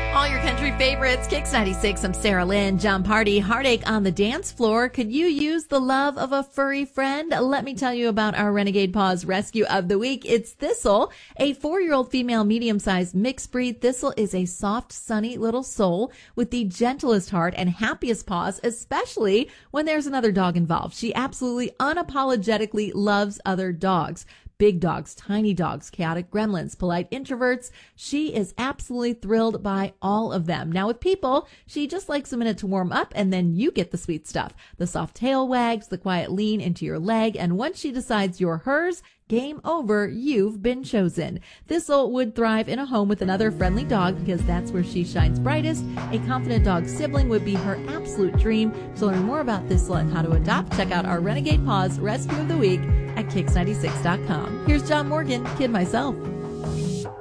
All your country favorites, Kicks 96. I'm Sarah Lynn. John Party, Heartache on the Dance Floor. Could you use the love of a furry friend? Let me tell you about our Renegade Paws Rescue of the Week. It's Thistle, a 4-year-old female medium-sized mixed breed. Thistle is a soft, sunny little soul with the gentlest heart and happiest paws, especially when there's another dog involved. She absolutely unapologetically loves other dogs. Big dogs, tiny dogs, chaotic gremlins, polite introverts. She is absolutely thrilled by all of them. Now with people, she just likes a minute to warm up, and then you get the sweet stuff. The soft tail wags, the quiet lean into your leg, and once she decides you're hers, game over, you've been chosen. Thistle would thrive in a home with another friendly dog because that's where she shines brightest. A confident dog sibling would be her absolute dream. To learn more about Thistle and how to adopt, check out our Renegade Paws Rescue of the Week at Kicks96.com. Here's John Morgan, Kid Myself.